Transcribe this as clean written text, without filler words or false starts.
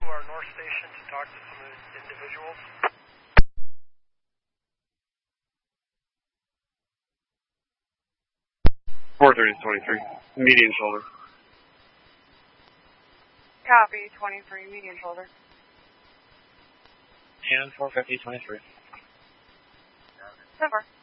our North Station to talk to some of the individuals. .430-23, median shoulder. Copy, 23, median shoulder. And 450-23. 7.